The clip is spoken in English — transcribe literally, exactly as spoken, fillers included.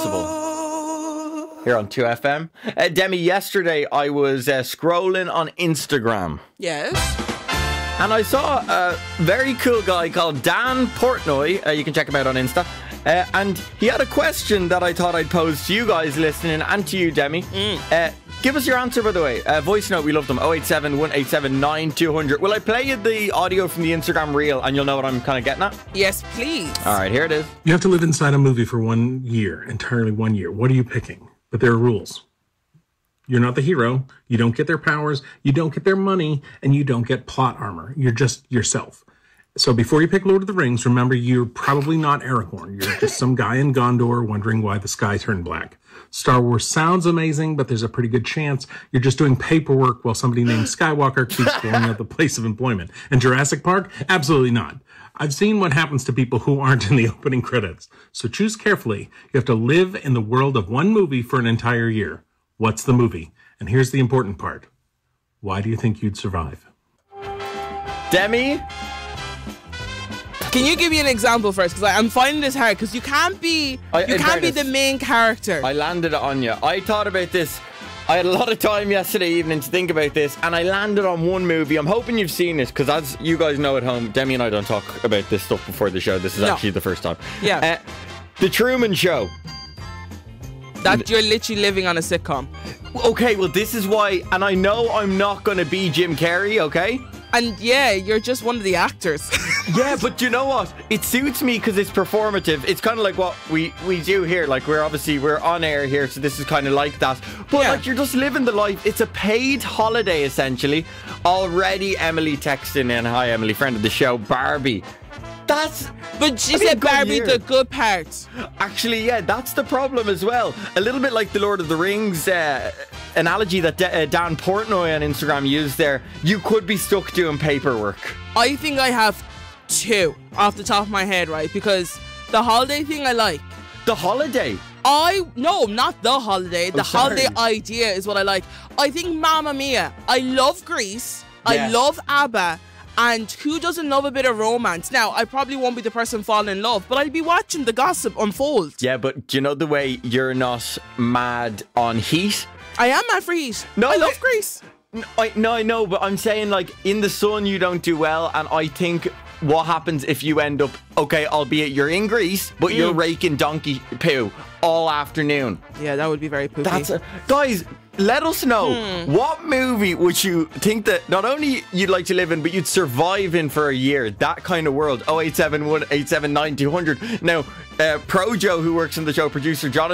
Impossible here on two F M. Uh, Demi, yesterday I was uh, scrolling on Instagram. Yes. And I saw a very cool guy called Dan Portnoy. Uh, you can check him out on Insta. Uh, and he had a question that I thought I'd pose to you guys listening and to you, Demi. Mm. Uh, give us your answer, by the way. Uh, voice note, we love them. oh eight seven, one eight seven, nine two zero zero. Will I play you the audio from the Instagram reel and you'll know what I'm kind of getting at? Yes, please. All right, here it is. You have to live inside a movie for one year, entirely one year. What are you picking? But there are rules. You're not the hero. You don't get their powers. You don't get their money. And you don't get plot armor. You're just yourself. So before you pick Lord of the Rings, remember you're probably not Aragorn. You're just some guy in Gondor wondering why the sky turned black. Star Wars sounds amazing, but there's a pretty good chance you're just doing paperwork while somebody named Skywalker keeps blowing up the place of employment. And Jurassic Park? Absolutely not. I've seen what happens to people who aren't in the opening credits. So choose carefully. You have to live in the world of one movie for an entire year. What's the movie? And here's the important part. Why do you think you'd survive? Demi? Can you give me an example first? Because I'm finding this hard. Because you can't be, I, you can't be fairness, the main character. I landed it on you. I thought about this. I had a lot of time yesterday evening to think about this, and I landed on one movie. I'm hoping you've seen it, because as you guys know at home, Demi and I don't talk about this stuff before the show. This is No. actually the first time. Yeah. Uh, The Truman Show. That you're literally living on a sitcom. Okay, well, this is why, and I know I'm not going to be Jim Carrey, okay? And yeah, you're just one of the actors. Yeah, but you know what? It suits me because it's performative. It's kind of like what we, we do here. Like, we're obviously, we're on air here, so this is kind of like that. But, Yeah. like, you're just living the life. It's a paid holiday, essentially. Already, Emily texting in. Hi, Emily, friend of the show, Barbie. That's... But she I mean, said good Barbie, year. the good part. Actually, yeah, that's the problem as well. A little bit like the Lord of the Rings uh, analogy that D- uh, Dan Portnoy on Instagram used there. You could be stuck doing paperwork. I think I have two off the top of my head, right? Because the holiday thing I like. The holiday. I no, not the holiday. The Oh, sorry. holiday idea is what I like. I think Mamma Mia. I love Grease. Yeah. I love ABBA. And who doesn't love a bit of romance? Now, I probably won't be the person falling in love, but I'll be watching the gossip unfold. Yeah, but do you know the way you're not mad on Heat? I am mad for Heat. No, I love I- Grease. No, I, no, I know, but I'm saying, like, in the sun you don't do well, and I think what happens if you end up, okay, albeit you're in Greece, but you're Mm. raking donkey poo all afternoon. Yeah, that would be very poopy. That's a, guys, let us know, Hmm. what movie would you think that not only you'd like to live in, but you'd survive in for a year? That kind of world. oh eight seven, one eight seven, nine two zero zero. Now, uh, Projo, who works on the show, producer Jonathan